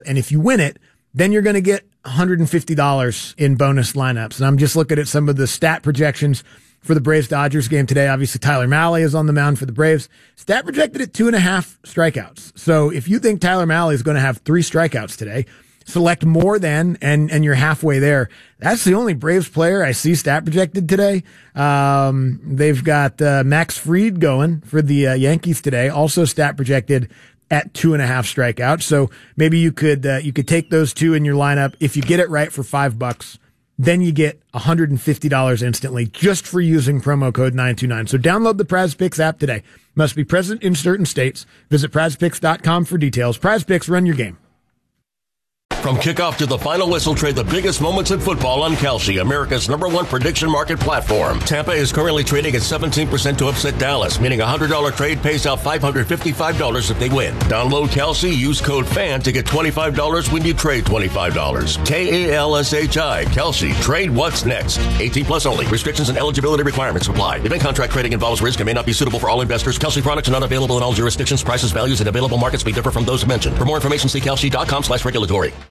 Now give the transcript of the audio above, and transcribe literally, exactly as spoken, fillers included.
And if you win it, then you're going to get one hundred fifty dollars in bonus lineups. And I'm just looking at some of the stat projections for the Braves-Dodgers game today. Obviously, Tyler Mahle is on the mound for the Braves. Stat projected at two and a half strikeouts. So if you think Tyler Mahle is going to have three strikeouts today, select more than, and, and you're halfway there. That's the only Braves player I see stat projected today. Um, they've got uh, Max Fried going for the uh, Yankees today, also stat projected at two and a half strikeouts. So maybe you could uh, you could take those two in your lineup. If you get it right for five bucks, then you get one hundred fifty dollars instantly just for using promo code nine two nine. So download the PrizePicks app today. Must be present in certain states. Visit prize picks dot com for details. PrizePicks, run your game. From kickoff to the final whistle, trade the biggest moments in football on Kalshi, America's number one prediction market platform. Tampa is currently trading at seventeen percent to upset Dallas, meaning a one hundred dollars trade pays out five hundred fifty-five dollars if they win. Download Kalshi, use code FAN to get twenty-five dollars when you trade twenty-five dollars. K A L S H I, Kalshi. Trade what's next. eighteen plus only. Restrictions and eligibility requirements apply. Event contract trading involves risk and may not be suitable for all investors. Kalshi products are not available in all jurisdictions. Prices, values, and available markets may differ from those mentioned. For more information, see kalshi dot com slash regulatory.